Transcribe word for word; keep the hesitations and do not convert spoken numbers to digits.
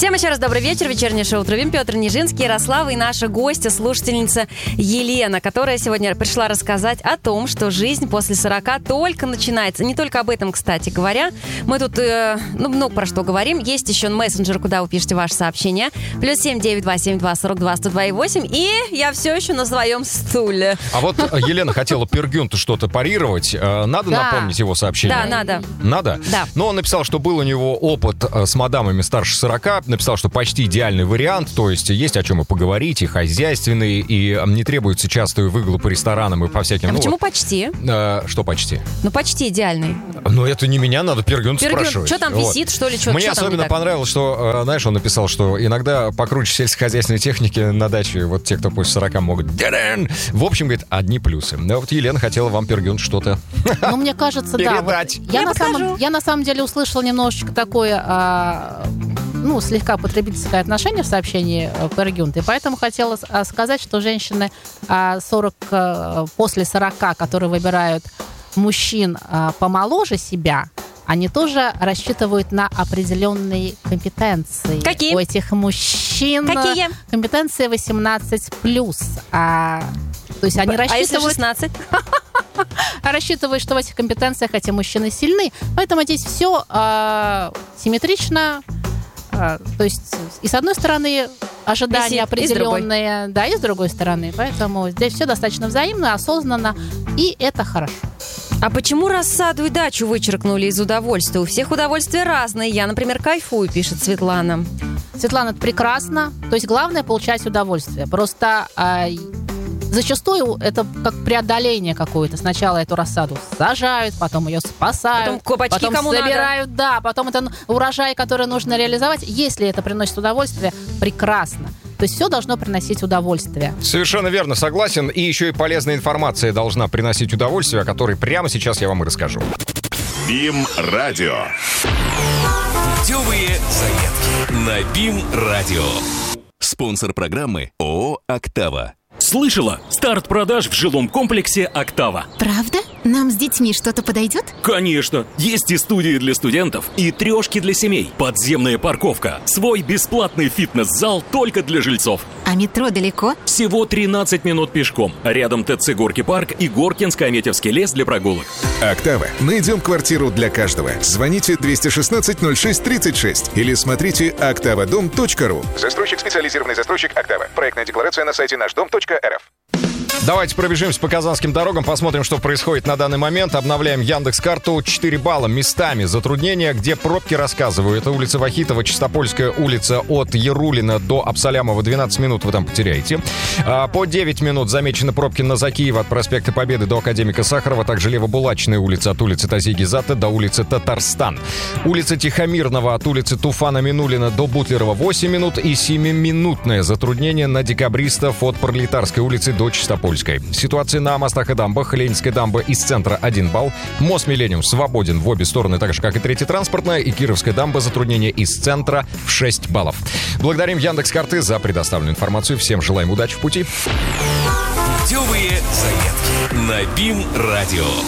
Всем еще раз добрый вечер. Вечернее шоу «Трубим». Петр Нижинский, Ярослава и наша гостья, слушательница Елена, которая сегодня пришла рассказать о том, что жизнь после сорока только начинается. Не только об этом, кстати говоря. Мы тут э, ну, много про что говорим. Есть еще мессенджер, куда вы пишете ваши сообщения. Плюс семь девять два семь два сорок два сто два и восемь. И я все еще на своем стуле. А вот Елена хотела Пергюнту что-то парировать. Надо да. напомнить его сообщение? Да, надо. Надо? Да. Но он написал, что был у него опыт с мадамами старше сорока. Написал, что почти идеальный вариант. То есть есть о чем и поговорить, и хозяйственный, и не требуется частые выгулы по ресторанам и по всяким... А ну, почему вот, почти? Э, что почти? Ну, почти идеальный. Ну, это не меня, надо Пергюнт спрашивать. Что там вот. висит, что ли? Что, Мне что особенно понравилось, что, знаешь, он написал, что иногда покруче сельскохозяйственной техники на даче, вот те, кто после сорока могут... В общем, говорит, одни плюсы. Да, вот Елена хотела вам, Пергюнт, что-то Ну, мне кажется, да. Вот я, я, на самом, я на самом деле услышала немножечко такое, а, ну, слегка потребительское отношение в сообщении Пергюнта, и поэтому хотела сказать, что женщины а, сорок, после сорока, которые выбирают мужчин а, помоложе себя, они тоже рассчитывают на определенные компетенции. Какие? У этих мужчин Какие? Компетенции восемнадцать плюс. А, то есть они рассчитывают... А если шестнадцать? Рассчитывают, что в этих компетенциях эти мужчины сильны. Поэтому здесь все э, симметрично. Э, то есть и с одной стороны ожидания Висит, определенные, да, и с другой стороны. Поэтому здесь все достаточно взаимно, осознанно, и это хорошо. А почему рассаду и дачу вычеркнули из удовольствия? У всех удовольствия разные. Я, например, кайфую, пишет Светлана. Светлана, это прекрасно. То есть главное получать удовольствие. Просто э, зачастую это как преодоление какое-то. Сначала эту рассаду сажают, потом ее спасают, потом кабачки потом кому собирают, надо. да, потом это урожай, который нужно реализовать. Если это приносит удовольствие, прекрасно. То есть все должно приносить удовольствие. Совершенно верно, согласен. И еще и полезная информация должна приносить удовольствие, о которой прямо сейчас я вам и расскажу. БИМ-радио. Путевые заметки на БИМ-радио. Спонсор программы ООО «Октава». Слышала? Старт продаж в жилом комплексе «Октава». Правда? Нам с детьми что-то подойдет? Конечно. Есть и студии для студентов, и трешки для семей. Подземная парковка. Свой бесплатный фитнес-зал только для жильцов. А метро далеко? Всего тринадцать минут пешком. Рядом ТЦ «Горки парк» и Горкинско-Аметьевский лес для прогулок. «Октава». Найдем квартиру для каждого. Звоните двести шестнадцать ноль шесть тридцать шесть или смотрите октавадом точка ру. Застройщик, специализированный застройщик «Октава». Проектная декларация на сайте наш дом точка эр эф. Давайте пробежимся по казанским дорогам, посмотрим, что происходит на данный момент. Обновляем Яндекс.Карту. четыре балла. Местами затруднения, где пробки, рассказываю. Это улица Вахитова, Чистопольская улица от Ярулина до Абсалямова. двенадцать минут вы там потеряете. По девять минут замечены пробки на Закиева от проспекта Победы до Академика Сахарова. Также Левобулачная улица от улицы Тази Гизата до улицы Татарстан. Улица Тихомирного от улицы Туфана Минулина до Бутлерова восемь минут. И семиминутное затруднение на Декабристов от Пролетарской улицы до Чистопольской. Ситуация на мостах и дамбах. Ленинская дамба из центра один балл. Мост Миллениум свободен в обе стороны, так же, как и третья транспортная. И Кировская дамба затруднение из центра в шесть баллов. Благодарим Яндекс.Карты за предоставленную информацию. Всем желаем удачи в пути. Путевые заметки на БИМ-радио.